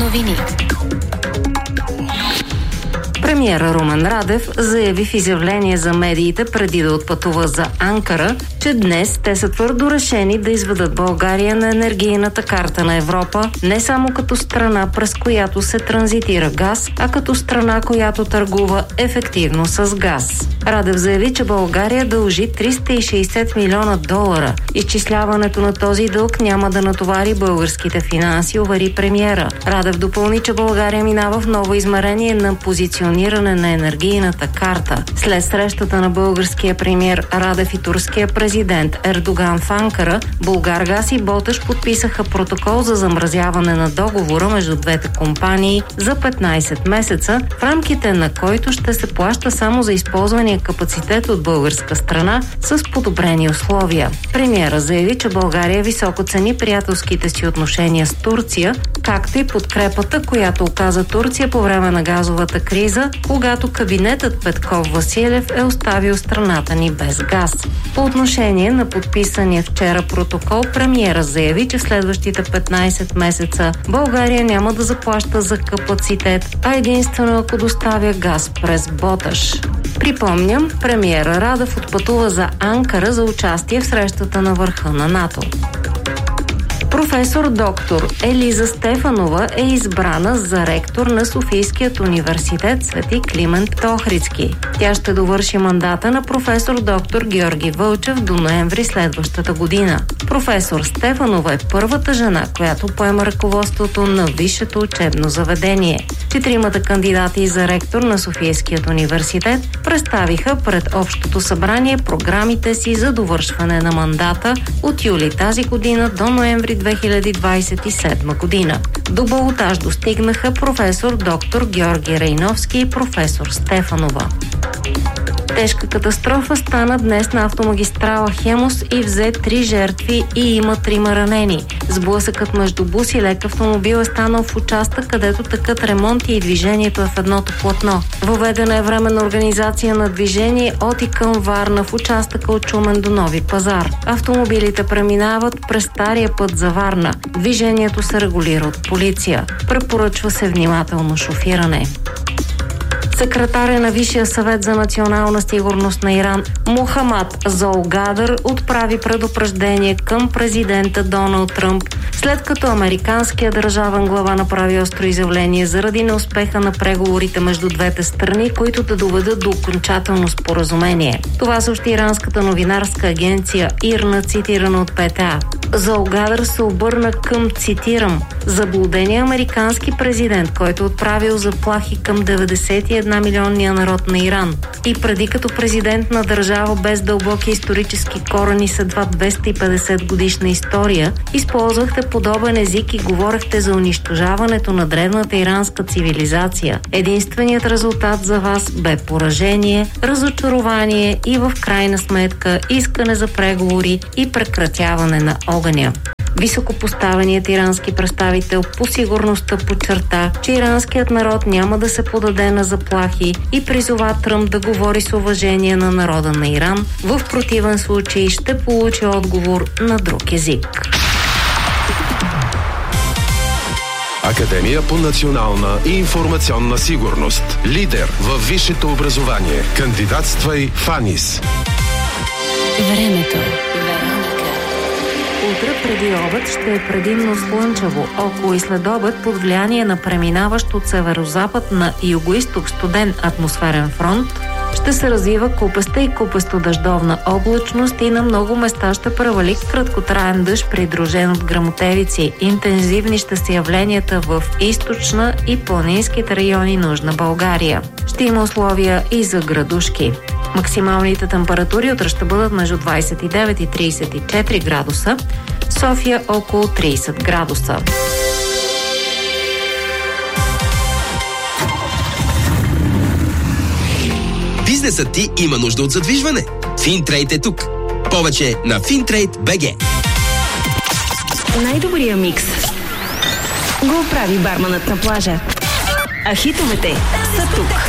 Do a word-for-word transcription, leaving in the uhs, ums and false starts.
новини. Премиерът Румен Радев заяви в изявление за медиите преди да отпътува за Анкара, че днес те са твърдо решени да изведат България на енергийната карта на Европа, не само като страна, през която се транзитира газ, а като страна, която търгува ефективно с газ. Радев заяви, че България дължи триста и шейсет милиона долара. Изчисляването на този дълг няма да натовари българските финанси, увери премиера. Радев допълни, че България минава в ново измерение на позициониране на енергийната карта. След срещата на българския премиер Радев и турския президент Ердоган в Анкара, Булгаргаз и Боташ подписаха протокол за замразяване на договора между двете компании за петнайсет месеца, в рамките на който ще се плаща само за използвания капацитет от българска страна с подобрени условия. Премиера заяви, че България високо цени приятелските си отношения с Турция, както и подкрепата, която оказа Турция по време на газовата криза, когато кабинетът Петков-Василев е оставил страната ни без газ. По отношение на подписания вчера протокол, премиера заяви, че в следващите петнайсет месеца България няма да заплаща за капацитет, а единствено ако доставя газ през Боташ. Припомням, премиера Радев отпътува за Анкара за участие в срещата на върха на НАТО. Професор доктор Елиза Стефанова е избрана за ректор на Софийският университет Свети Климент Охридски. Тя ще довърши мандата на професор доктор Георги Вълчев до ноември следващата година. Професор Стефанова е първата жена, която поема ръководството на висшето учебно заведение. Четиримата кандидати за ректор на Софийският университет представиха пред Общото събрание програмите си за довършване на мандата от юли тази година до ноември две хиляди двайсет и седма година. До балотаж достигнаха професор доктор Георги Рейновски и професор Стефанова. Тежка катастрофа стана днес на автомагистрала Хемус и взе три жертви и има трима ранени. Сблъсъкът между бус и лек автомобил е станал в участък, където тъкат ремонти и движението е в едното платно. Въведена е временна организация на движение от и към Варна в участъка от Шумен до Нови пазар. Автомобилите преминават през стария път за Варна. Движението се регулира от полиция. Препоръчва се внимателно шофиране. Секретаря на Висшия съвет за национална сигурност на Иран Мохамад Золгадър отправи предупреждение към президента Доналд Тръмп, след като американският държавен глава направи остро изявление заради неуспеха на преговорите между двете страни, които да доведат до окончателно споразумение. Това съобщи иранската новинарска агенция ИРНА, цитирана от ПТА. Золгадър се обърна към, цитирам, заблудения американски президент, който отправил заплахи към деветдесет и една милионния народ на Иран. И преди като президент на държава без дълбоки исторически корени с едва двеста и петдесет годишна история, използвахте подобен език и говорехте за унищожаването на древната иранска цивилизация. Единственият резултат за вас бе поражение, разочарование и в крайна сметка искане за преговори и прекратяване на огъня. Високопоставеният ирански представител по сигурността подчерта, че иранският народ няма да се подаде на заплахи и призова Тръмп да говори с уважение на народа на Иран. В противен случай ще получи отговор на друг език. Академия по национална и информационна сигурност. Лидер във висшето образование. Кандидатствай в АНИС. Времето. Утре преди обед ще е предимно слънчево. Около и след обед под влияние на преминаващ от северозапад на югоизток студен атмосферен фронт ще се развива купеста и купесто-дъждовна облачност и на много места ще превали краткотраен дъжд, придружен от гръмотевици. Интензивни ще са явленията в източна и планинските райони на Южна България. Ще има условия и за градушки. Максималните температури утре ще бъдат между двайсет и девет и трийсет и четири градуса, София около трийсет градуса. Бизнесът ти има нужда от задвижване. Финтрейд е тук. Повече на Финтрейд точка би джи. Най-добрия микс го прави барманът на плажа. А хитовете са тук.